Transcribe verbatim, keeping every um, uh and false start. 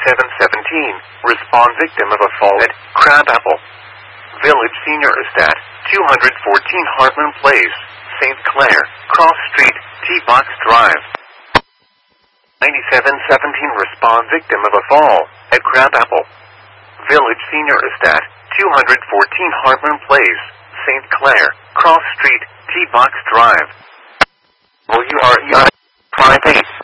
ninety-seven seventeen, respond victim of a fall at Crabapple Village Senior Estate, two fourteen Hartman Place, Saint Clair, Cross Street, T-Box Drive. ninety-seven seventeen, respond victim of a fall at Crabapple Village Senior Estate, two fourteen Hartman Place, Saint Clair, Cross Street, T-Box Drive. Will you are you are private?